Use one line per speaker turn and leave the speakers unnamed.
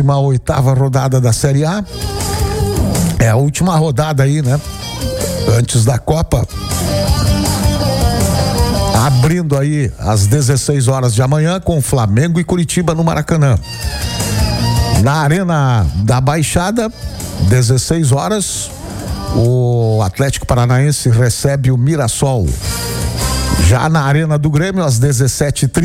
28ª rodada da Série A. É a última rodada aí, né? Antes da Copa. Abrindo aí às 16 horas de amanhã com Flamengo e Curitiba no Maracanã. Na Arena da Baixada, 16 horas, o Atlético Paranaense recebe o Mirassol. Já na Arena do Grêmio, às 17h30.